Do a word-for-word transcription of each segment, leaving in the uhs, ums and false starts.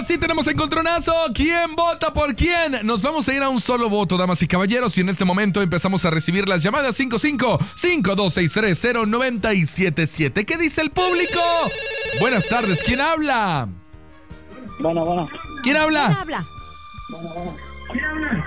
sí tenemos encontronazo. ¿Quién vota por quién? Nos vamos a ir a un solo voto, damas y caballeros. Y en este momento empezamos a recibir las llamadas cinco cinco, cinco dos seis tres, cero nueve siete siete. ¿Qué dice el público? Buenas tardes, ¿quién habla? Bueno, bueno. ¿Quién habla? ¿Quién habla? Bueno, bueno. ¿Quién habla?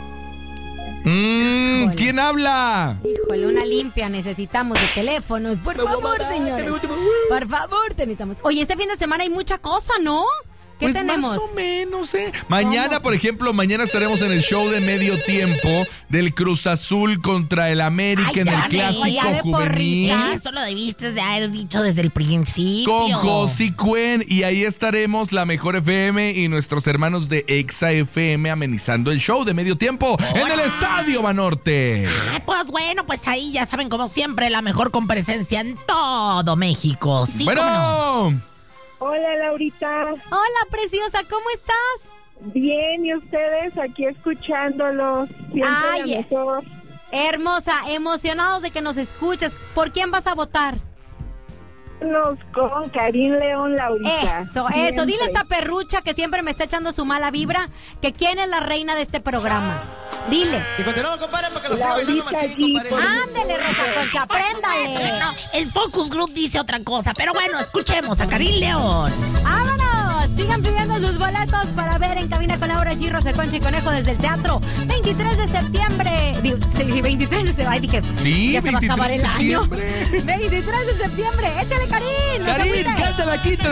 Mm, ¿Quién habla? Híjole, una limpia necesitamos de teléfonos. Por favor, señores. Por favor, te necesitamos. Oye, este fin de semana hay mucha cosa, ¿no? ¿Qué Pues tenemos? más o menos, ¿eh? Mañana, ¿Cómo? por ejemplo, mañana estaremos en el show de medio tiempo del Cruz Azul contra el América Ay, en el ya, clásico ya de juvenil. porrista. Eso lo debiste de haber dicho desde el principio. Con Josi Cuen, y ahí estaremos la Mejor F M y nuestros hermanos de Exa F M amenizando el show de medio tiempo en el Estadio Banorte. Ay, pues bueno, pues ahí ya saben, como siempre, la mejor comparecencia en todo México. Sí, Bueno, cómo no. Hola, Laurita. Hola, preciosa, ¿cómo estás? Bien, ¿y ustedes? Aquí escuchándolos. Siempre Ay, la mejor. Hermosa, emocionados de que nos escuches. ¿Por quién vas a votar? Los con Karim León, Laurita. Eso, Siempre. eso. Dile a esta perrucha que siempre me está echando su mala vibra que quién es la reina de este programa. Dile. Y continuamos, compadre, para que lo siga bailando Laurita machín, G, compadre. por- Ándele, Rosa Concha, apréndale. No, el Focus Group dice otra cosa, pero bueno, escuchemos a Karim León. ¡Vámonos! Sigan pidiendo sus boletos para ver En Cabina con Laura G, Rosa Concha y Conejo desde el teatro. veintitrés de septiembre. Digo, sí, veintitrés de septiembre. Ay, dije, Sí, ya se va a acabar el veintitrés de año. septiembre. veintitrés de septiembre. Échale, Karim. No se Karim, agüite. cántala, quita.